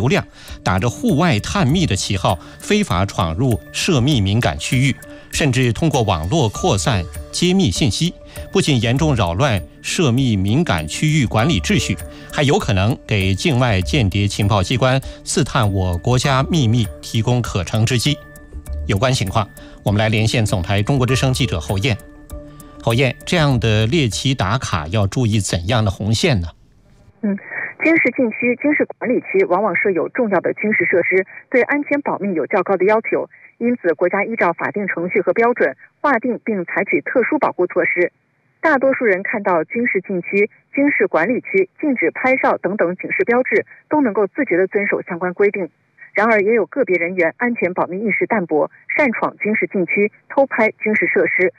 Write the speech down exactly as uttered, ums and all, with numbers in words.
流量，打着户外探秘的旗号，非法闯入涉密敏感区域，甚至通过网络扩散揭秘信息，不仅严重扰乱涉密敏感区域管理秩序，还有可能给境外间谍情报机关刺探我国家秘密提供可乘之机。有关情况，我们来连线总台中国之声记者侯燕。侯燕，这样的猎奇打卡要注意怎样的红线呢？ 嗯，军事禁区、军事管理区往往设有重要的军事设施，对安全保密有较高的要求，因此国家依照法定程序和标准划定并采取特殊保护措施。大多数人看到军事禁区、军事管理区禁止拍照等等警示标志，都能够自觉地遵守相关规定。然而也有个别人员安全保密意识淡薄，擅闯军事禁区，偷拍军事设施，